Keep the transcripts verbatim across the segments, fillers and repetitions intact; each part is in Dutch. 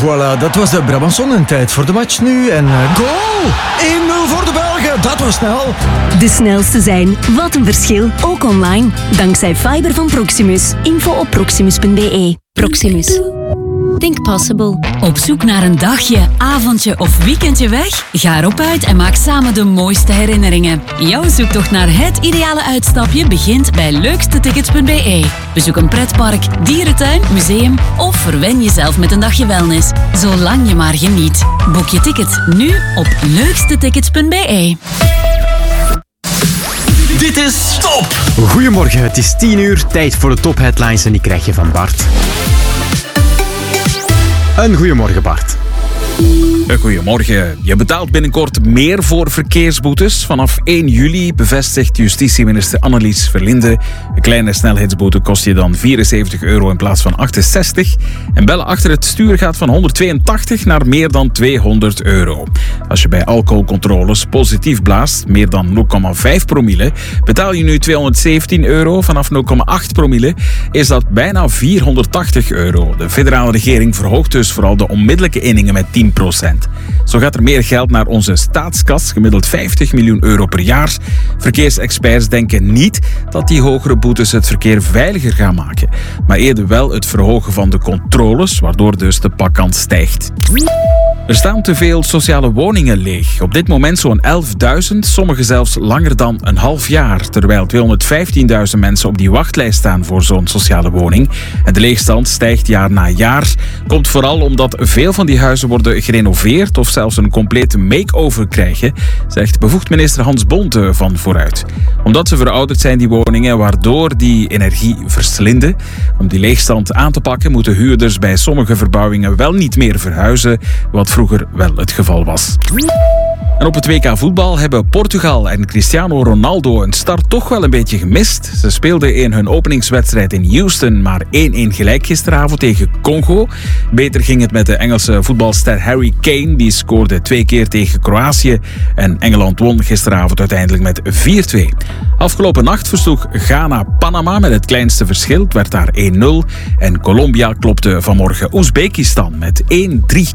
Voilà, dat was de Brabantson en tijd voor de match nu. En uh, goal! één nul voor de Belgen, dat was snel. De snelste zijn, wat een verschil, ook online. Dankzij fiber van Proximus. Info op proximus punt b e. Proximus. Think possible. Op zoek naar een dagje, avondje of weekendje weg? Ga erop uit en maak samen de mooiste herinneringen. Jouw zoektocht naar het ideale uitstapje begint bij leukste tickets punt b e. Bezoek een pretpark, dierentuin, museum of verwen jezelf met een dagje wellness. Zolang je maar geniet. Boek je ticket nu op leukste tickets punt b e. Dit is Top! Goedemorgen, het is tien uur, tijd voor de top-headlines en die krijg je van Bart. Een goedemorgen, Bart. Goedemorgen. Je betaalt binnenkort meer voor verkeersboetes. Vanaf één juli bevestigt justitieminister Annelies Verlinde. Een kleine snelheidsboete kost je dan vierenzeventig euro in plaats van achtenzestig. En bellen achter het stuur gaat van honderdtweeëntachtig naar meer dan tweehonderd euro. Als je bij alcoholcontroles positief blaast, meer dan nul komma vijf promille, betaal je nu tweehonderdzeventien euro. Vanaf nul komma acht promille is dat bijna vierhonderdtachtig euro. De federale regering verhoogt dus vooral de onmiddellijke inningen met tien procent. Zo gaat er meer geld naar onze staatskas, gemiddeld vijftig miljoen euro per jaar. Verkeersexperts denken niet dat die hogere boetes het verkeer veiliger gaan maken, maar eerder wel het verhogen van de controles, waardoor dus de pakkans stijgt. Er staan te veel sociale woningen leeg. Op dit moment zo'n elfduizend, sommige zelfs langer dan een half jaar. Terwijl tweehonderdvijftienduizend mensen op die wachtlijst staan voor zo'n sociale woning. En de leegstand stijgt jaar na jaar. Komt vooral omdat veel van die huizen worden gerenoveerd of zelfs een complete make-over krijgen, zegt bevoegd minister Hans Bonte van Vooruit. Omdat ze verouderd zijn, die woningen, waardoor die energie verslinden. Om die leegstand aan te pakken moeten huurders bij sommige verbouwingen wel niet meer verhuizen, wat vroeger wel het geval was. En op het W K voetbal hebben Portugal en Cristiano Ronaldo een start toch wel een beetje gemist. Ze speelden in hun openingswedstrijd in Houston maar één-één gelijk gisteravond tegen Congo. Beter ging het met de Engelse voetbalster Harry Kane. Die scoorde twee keer tegen Kroatië. En Engeland won gisteravond uiteindelijk met vier twee. Afgelopen nacht versloeg Ghana Panama met het kleinste verschil. Het werd daar één nul. En Colombia klopte vanmorgen Oezbekistan met één drie.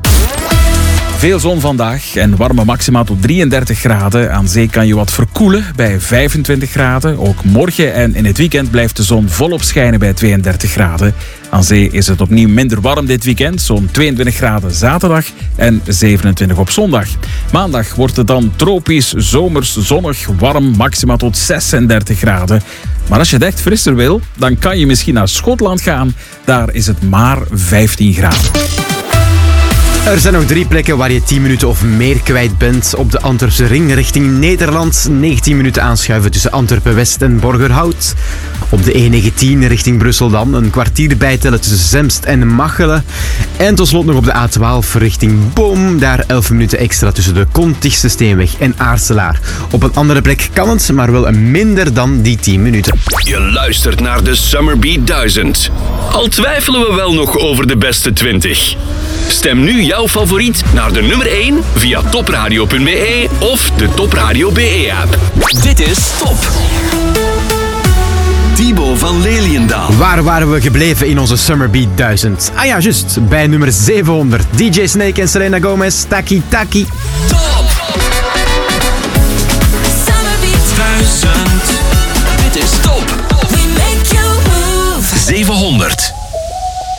Veel zon vandaag en warme maxima tot drieëndertig graden. Aan zee kan je wat verkoelen bij vijfentwintig graden. Ook morgen en in het weekend blijft de zon volop schijnen bij tweeëndertig graden. Aan zee is het opnieuw minder warm dit weekend. Zo'n tweeëntwintig graden zaterdag en zevenentwintig op zondag. Maandag wordt het dan tropisch, zomers, zonnig, warm, maxima tot zesendertig graden. Maar als je het echt frisser wil, dan kan je misschien naar Schotland gaan. Daar is het maar vijftien graden. Er zijn nog drie plekken waar je tien minuten of meer kwijt bent. Op de Antwerpse ring richting Nederland. negentien minuten aanschuiven tussen Antwerpen-West en Borgerhout. Op de E negentien richting Brussel dan. Een kwartier bijtellen tussen Zemst en Machelen. En tot slot nog op de A twaalf richting Boom. Daar elf minuten extra tussen de Kontigste Steenweg en Aarselaar. Op een andere plek kan het, maar wel minder dan die tien minuten. Je luistert naar de Summerbeat duizend. Al twijfelen we wel nog over de beste twintig. Stem nu jouw favoriet naar de nummer één via topradio punt b e of de Topradio B E-app. Dit is Top. Thibaut van Leliendaal. Waar waren we gebleven in onze Summerbeat duizend? Ah ja, juist. Bij nummer zevenhonderd. D J Snake en Selena Gomez. Taki Taki. Top!